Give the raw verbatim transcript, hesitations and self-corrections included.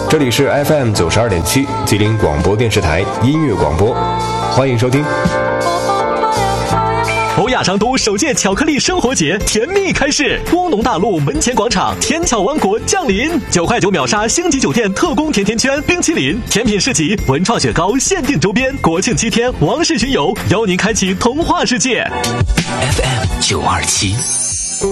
这里是 F M 九十二点七吉林广播电视台音乐广播，欢迎收听。 欧亚商都首届巧克力生活节甜蜜开市，乌龙大陆门前广场甜巧王国降临，九块九秒杀星级酒店特供甜甜圈、冰淇淋、甜品市集、文创雪糕限定周边，国庆七天王室巡游，邀您开启童话世界。 F M 九二七。